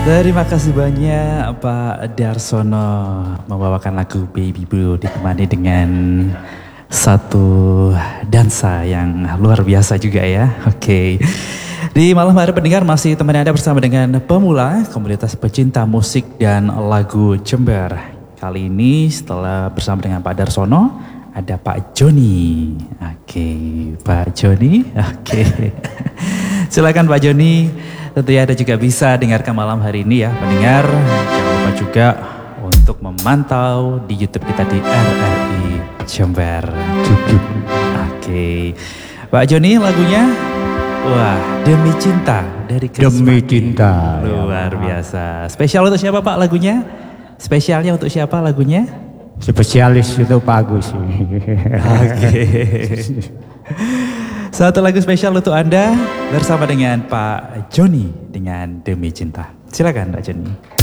Terima kasih banyak Pak Darsono membawakan lagu Baby Blue ditemani dengan satu dansa yang luar biasa juga ya. Oke. Di malam hari pendengar masih teman Anda bersama dengan Pemula, komunitas pecinta musik dan lagu Jember. Kali ini setelah bersama dengan Pak Darsono ada Pak Joni. Oke, Pak Joni. Oke. Silakan Pak Joni. Tentunya Anda juga bisa dengarkan malam hari ini ya pendengar. Jangan lupa juga untuk memantau di YouTube kita di RRI Jember. Oke. Pak Joni lagunya, wah, Demi Cinta dari Chris Demi Martin. Cinta. Luar biasa. Spesial untuk siapa Pak lagunya? Spesialnya untuk siapa lagunya? Spesialis itu Pak Agus. Oke. Satu lagu spesial untuk Anda bersama dengan Pak Joni dengan Demi Cinta. Silakan Pak Joni.